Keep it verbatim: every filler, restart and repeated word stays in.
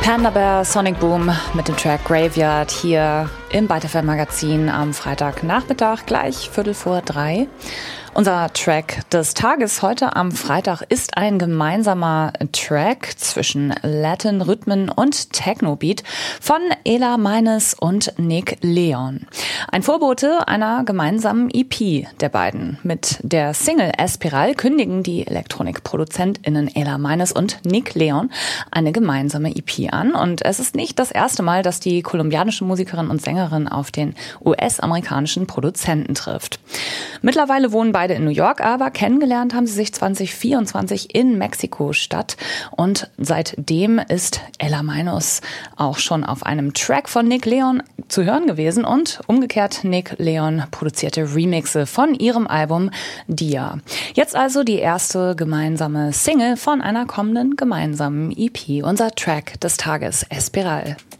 Panda Bear, Sonic Boom mit dem Track Graveyard hier im Byte F M Magazin am Freitagnachmittag, gleich Viertel vor drei. Unser Track des Tages heute am Freitag ist ein gemeinsamer Track zwischen Latin Rhythmen und Techno-Beat von Ela Meines und Nick Leon. Ein Vorbote einer gemeinsamen E P der beiden. Mit der Single Espiral kündigen die ElektronikproduzentInnen Ela Meines und Nick Leon eine gemeinsame E P an. Und es ist nicht das erste Mal, dass die kolumbianische Musikerin und Sängerin auf den U S-amerikanischen Produzenten trifft. Mittlerweile wohnen beide in New York, aber kennengelernt haben sie sich zwanzig vierundzwanzig in Mexiko-Stadt und seitdem ist Ela Meines auch schon auf einem Track von Nick Leon zu hören gewesen und umgekehrt Nick Leon produzierte Remixe von ihrem Album Dia. Jetzt also die erste gemeinsame Single von einer kommenden gemeinsamen E P, unser Track des Tages Espiral.